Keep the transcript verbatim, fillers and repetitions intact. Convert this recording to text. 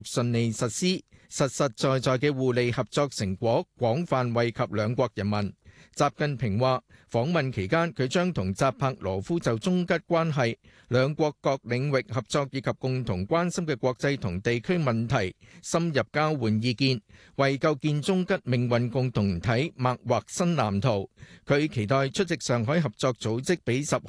順利實施，實實在在嘅互利合作成果廣泛惠及兩國人民。習近平話，訪問期間佢將同扎帕羅夫就中吉關係、兩國各領域合作以及共同關心嘅國際同地區問題深入交換意見，為構建中吉命運共同體擘劃新藍圖。佢期待出席上海合作組織比十